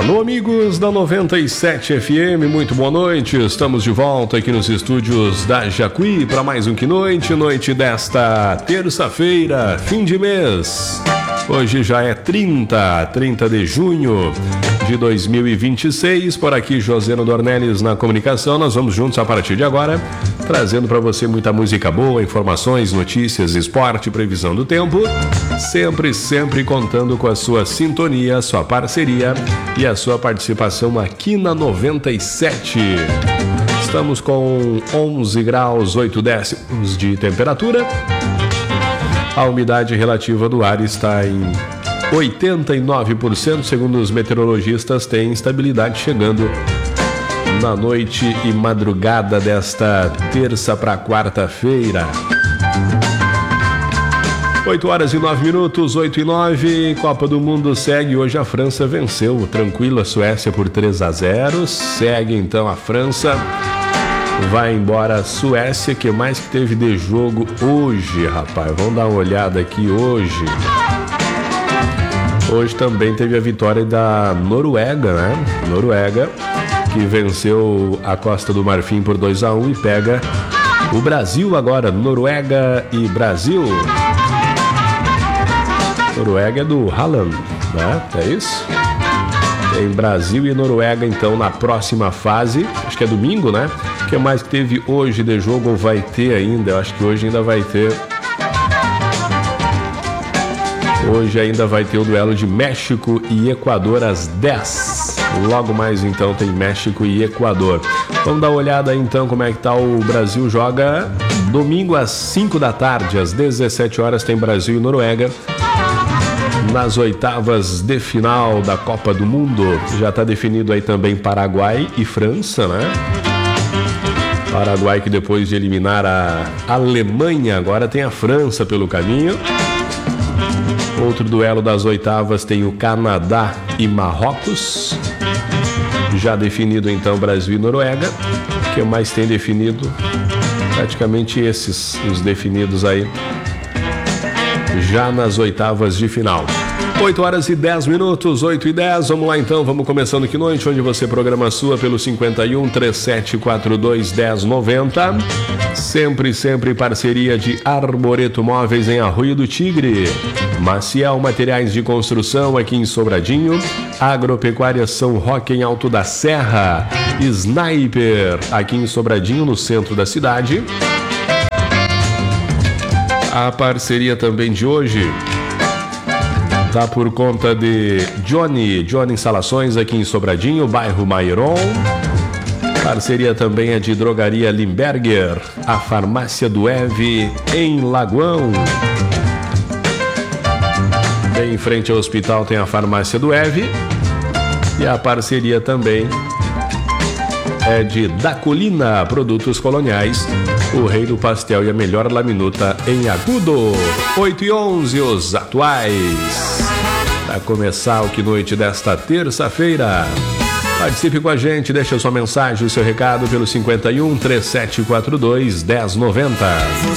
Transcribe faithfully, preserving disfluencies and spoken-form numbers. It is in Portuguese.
Alô, amigos da noventa e sete F M, muito boa noite. Estamos de volta aqui nos estúdios da Jacuí para mais um Que Noite, noite desta terça-feira, fim de mês. Hoje já é trinta, trinta de junho de dois mil e vinte e seis. Por aqui, Joseno Dornelles na comunicação. Nós vamos juntos a partir de agora, trazendo para você muita música boa, informações, notícias, esporte, previsão do tempo. Sempre, sempre contando com a sua sintonia, a sua parceria e a sua participação aqui na noventa e sete. Estamos com onze graus, oito décimos de temperatura. A umidade relativa do ar está em oitenta e nove por cento, segundo os meteorologistas. Tem instabilidade chegando na noite e madrugada desta terça para quarta-feira. oito horas e nove minutos, oito e nove, Copa do Mundo segue. Hoje a França venceu tranquila a Suécia por três a zero. Segue então a França. Vai embora a Suécia. Que mais que teve de jogo hoje, rapaz? Vamos dar uma olhada aqui hoje. Hoje também teve a vitória da Noruega, né? Noruega, que venceu a Costa do Marfim por dois a um e pega o Brasil agora. Noruega e Brasil. Noruega é do Haaland, né? É isso? Tem Brasil e Noruega então na próxima fase. Acho que é domingo, né? O que mais que teve hoje de jogo ou vai ter ainda? Eu acho que hoje ainda vai ter. Hoje ainda vai ter o duelo de México e Equador às dez. Logo mais então tem México e Equador. Vamos dar uma olhada aí, então como é que tá. O Brasil joga domingo às cinco da tarde, às dezessete horas tem Brasil e Noruega. Nas oitavas de final da Copa do Mundo. Já está definido aí também Paraguai e França, né? Paraguai que depois de eliminar a Alemanha, agora tem a França pelo caminho. Outro duelo das oitavas tem o Canadá e Marrocos. Já definido então Brasil e Noruega. O que mais tem definido? Praticamente esses, os definidos aí. Já nas oitavas de final. oito horas e dez minutos, oito e dez. Vamos lá então, vamos começando Que Noite, onde você programa a sua pelo cinquenta e um, trinta e sete, quarenta e dois, dez, noventa. Sempre, sempre parceria de Arboreto Móveis em Arroio do Tigre. Maciel Materiais de Construção aqui em Sobradinho. Agropecuária São Roque em Alto da Serra. Sniper aqui em Sobradinho, no centro da cidade. A parceria também de hoje tá por conta de Johnny, Johnny Instalações aqui em Sobradinho, bairro Mairon. Parceria também é de Drogaria Limberger, a Farmácia do Eve em Lagoão. Bem em frente ao hospital tem a Farmácia do Eve. E a parceria também é de Da Colina, Produtos Coloniais, o rei do pastel e a melhor laminuta em Agudo. oito e onze, os atuais. Para começar o Que Noite desta terça-feira. Participe com a gente, deixa sua mensagem, o seu recado pelo cinquenta e um, trinta e sete, quarenta e dois, dez, noventa.